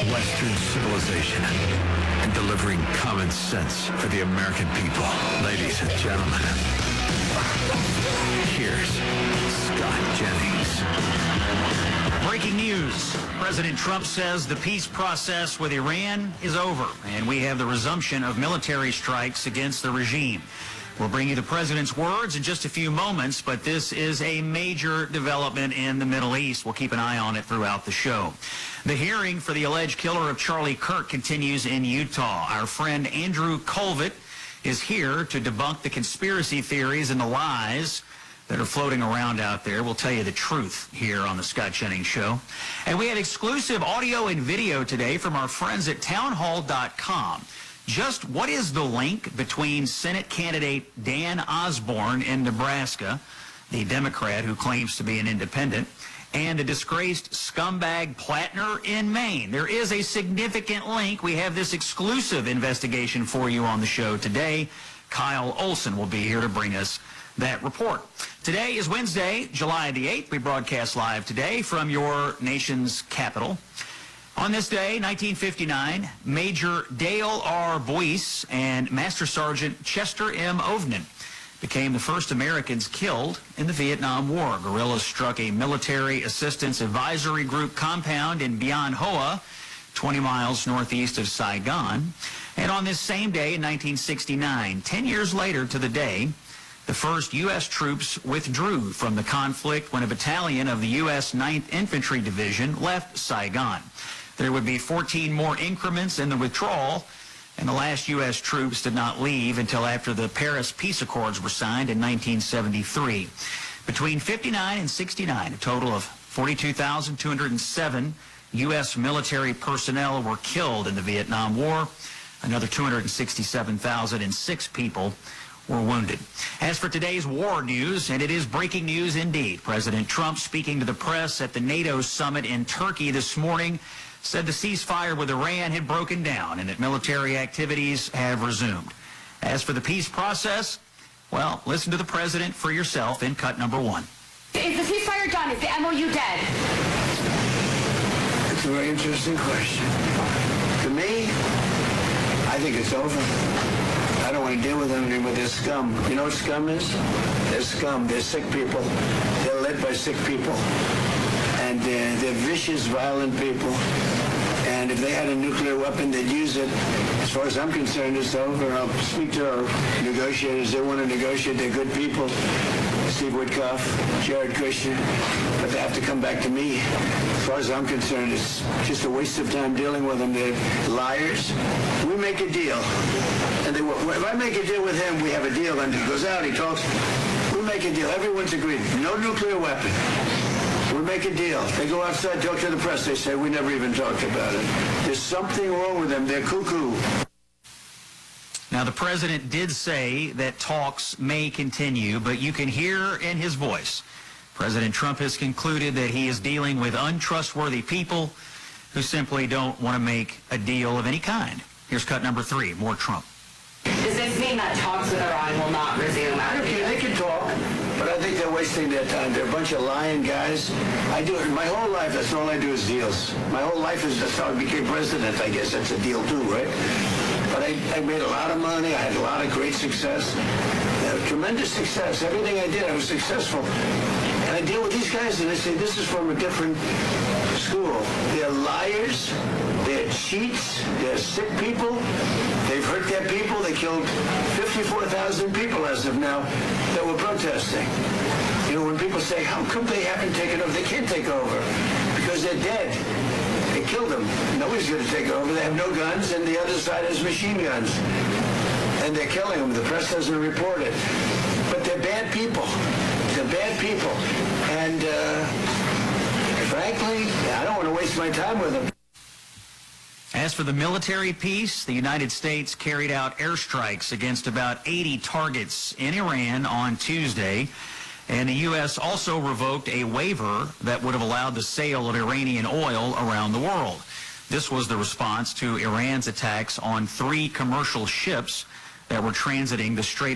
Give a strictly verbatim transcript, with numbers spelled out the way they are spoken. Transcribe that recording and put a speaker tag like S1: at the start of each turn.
S1: Western civilization and delivering common sense for the American people. Ladies and gentlemen, here's Scott Jennings.
S2: Breaking news. President Trump says the peace process with Iran is over, and we have the resumption of military strikes against the regime. We'll bring you the president's words in just a few moments, but this is a major development in the Middle East. We'll keep an eye on it throughout the show. The hearing for the alleged killer of Charlie Kirk continues in Utah. Our friend Andrew Colvett is here to debunk the conspiracy theories and the lies that are floating around out there. We'll tell you the truth here on the Scott Jennings Show. And we have exclusive audio and video today from our friends at townhall dot com. Just what is the link between Senate candidate Dan Osborne in Nebraska, the Democrat who claims to be an independent, and a disgraced scumbag Plattner in Maine? There is a significant link. We have this exclusive investigation for you on the show today. Kyle Olson will be here to bring us that report. Today is Wednesday, July the eighth. We broadcast live today from your nation's capital. On this day, nineteen fifty-nine, Major Dale R. Boyce and Master Sergeant Chester M. Ovnen became the first Americans killed in the Vietnam War. Guerrillas struck a military assistance advisory group compound in Bien Hoa, twenty miles northeast of Saigon. And on this same day in nineteen sixty-nine, ten years later to the day, the first U S troops withdrew from the conflict when a battalion of the U S ninth Infantry Division left Saigon. There would be fourteen more increments in the withdrawal, and the last U S troops did not leave until after the Paris Peace Accords were signed in nineteen seventy-three. Between fifty-nine and sixty-nine, a total of forty-two thousand two hundred seven U S military personnel were killed in the Vietnam War. Another two hundred sixty-seven thousand six people were wounded. As for today's war news, and it is breaking news indeed, President Trump, speaking to the press at the NATO summit in Turkey this morning, said the ceasefire with Iran had broken down and that military activities have resumed. As for the peace process, well, listen to the president for yourself in cut number one.
S3: Is the ceasefire done? Is the M O U dead?
S4: It's a very interesting question. To me, I think it's over. I don't want to deal with them anymore. They're scum. You know what scum is? They're scum. They're sick people. They're led by sick people. And they're, they're vicious, violent people. And if they had a nuclear weapon, they'd use it. As far as I'm concerned, it's over. I'll speak to our negotiators. They want to negotiate. They're good people. Steve Witkoff, Jared Kushner. But they have to come back to me. As far as I'm concerned, it's just a waste of time dealing with them. They're liars. We make a deal. And they, if I make a deal with him, we have a deal. And he goes out, he talks. We make a deal. Everyone's agreed. No nuclear weapon. We make a deal. They go outside, talk to the press. They say, we never even talked about it. There's something wrong with them. They're cuckoo.
S2: Now, the president did say that talks may continue, but you can hear in his voice, President Trump has concluded that he is dealing with untrustworthy people who simply don't want to make a deal of any kind. Here's cut number three, more Trump.
S3: Does this mean that talks with Iran will not resume?
S4: Okay, they can talk, but I think they're wasting their time. They're a bunch of lying guys. I do it my whole life. That's all I do is deals. My whole life is that's how I became president. I guess that's a deal too, right? But I, I made a lot of money. I had a lot of great success, uh, tremendous success. Everything I did, I was successful. And I deal with these guys, and I say, this is from a different school. They're liars. They're cheats. They're sick people. They've hurt their people. They killed fifty-four thousand people as of now that were protesting. You know, when people say, how come they haven't taken over? They can't take over because they're dead. They killed them. Nobody's going to take over. They have no guns, and the other side has machine guns. And they're killing them. The press doesn't report it. But they're bad people. They're bad people. And, uh, frankly, I don't want to waste my time with them.
S2: As for the military piece, the United States carried out airstrikes against about eighty targets in Iran on Tuesday. And the U S also revoked a waiver that would have allowed the sale of Iranian oil around the world. This was the response to Iran's attacks on three commercial ships that were transiting the Strait